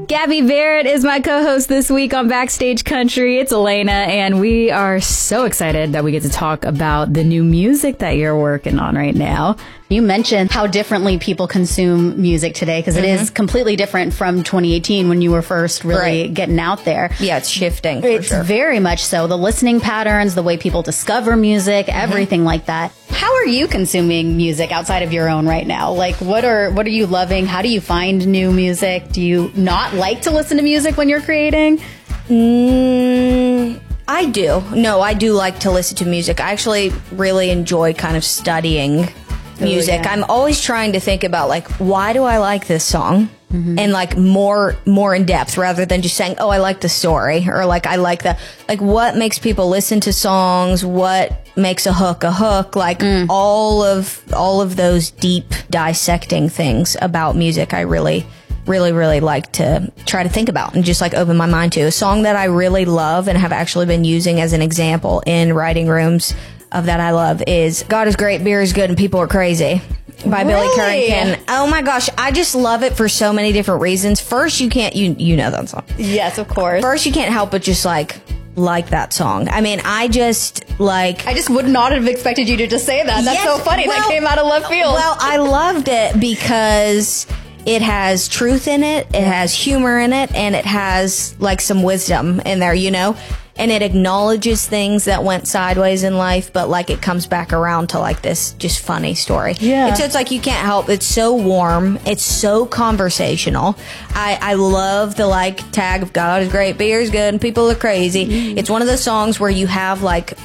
Gabby Barrett is my co-host this week on Backstage Country. It's Elena, and we are so excited that we get to talk about the new music that you're working on right now. You mentioned how differently people consume music today, because it is completely different from 2018 when you were first really getting out there. Yeah, it's shifting. It's very much so. The listening patterns, the way people discover music, everything like that. How are you consuming music outside of your own right now? Like, what are you loving? How do you find new music? Do you not like to listen to music when you're creating? I do. No, I do like to listen to music. I actually really enjoy kind of studying music. I'm always trying to think about, like, why do I like this song? And like more in depth, rather than just saying, oh, I like the story, or like I like the, like, what makes people listen to songs, what makes a hook, like all of those deep dissecting things about music. I really like to try to think about and just like open my mind to. A song that I really love and have actually been using as an example in writing rooms of that I love is God is Great, Beer is Good, and People Are Crazy by Billy Currington. Oh my gosh, I just love it for so many different reasons. First, you can't, you know that song. Yes, of course. First, you can't help but just like that song. I mean, I just would not have expected you to just say that. That's so funny. That came out of left field. Well, I loved it because it has truth in it, it has humor in it, and it has like some wisdom in there, you know? And it acknowledges things that went sideways in life, but like it comes back around to like this just funny story. Yeah. And so it's like you can't help. It's so warm. It's so conversational. I love the like tag of God is great, beer is good, and people are crazy. It's one of those songs where you have like